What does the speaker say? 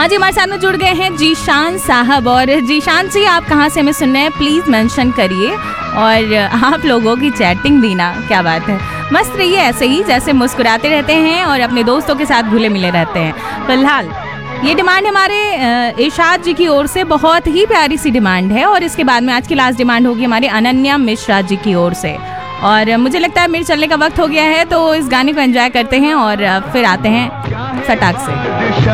हाँ जी, हमारे साथ में जुड़ गए हैं जीशान साहब। और जीशान जी, आप कहाँ से हमें सुन रहे हैं प्लीज़ मेंशन करिए। और आप लोगों की चैटिंग भी ना, क्या बात है, मस्त रहिए ऐसे ही जैसे मुस्कुराते रहते हैं और अपने दोस्तों के साथ घुले मिले रहते हैं। फिलहाल ये डिमांड हमारे इरशाद जी की ओर से बहुत ही प्यारी सी डिमांड है। और इसके बाद में आज की लास्ट डिमांड होगी हमारे अनन्या मिश्रा जी की ओर से। और मुझे लगता है मेरे चलने का वक्त हो गया है, तो इस गाने को एंजॉय करते हैं और फिर आते हैं फटाक से।